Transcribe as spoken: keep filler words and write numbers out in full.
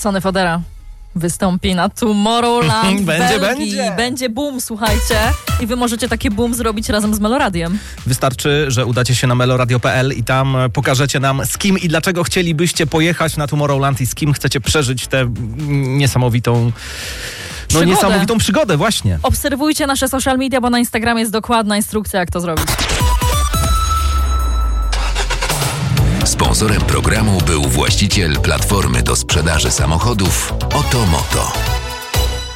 Sonny Fodera wystąpi na Tomorrowland w będzie, Belgii. będzie. Będzie boom, słuchajcie. I wy możecie takie boom zrobić razem z Meloradiem. Wystarczy, że udacie się na meloradio kropka p l i tam pokażecie nam, z kim i dlaczego chcielibyście pojechać na Tomorrowland i z kim chcecie przeżyć tę niesamowitą... No Przygodę. niesamowitą przygodę, właśnie. Obserwujcie nasze social media, bo na Instagramie jest dokładna instrukcja, jak to zrobić. Sponsorem programu był właściciel platformy do sprzedaży samochodów Otomoto.